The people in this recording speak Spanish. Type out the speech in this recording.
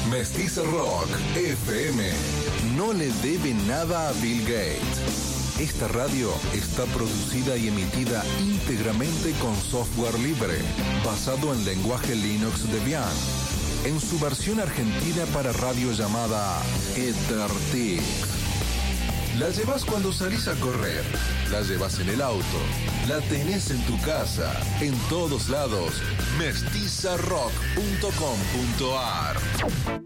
Mestiza Rock FM no le debe nada a Bill Gates. Esta radio está producida y emitida íntegramente con software libre, basado en lenguaje Linux Debian, en su versión argentina para radio llamada EtherTix. La llevas cuando salís a correr, la llevas en el auto, la tenés en tu casa, en todos lados. Mestizarrock.com.ar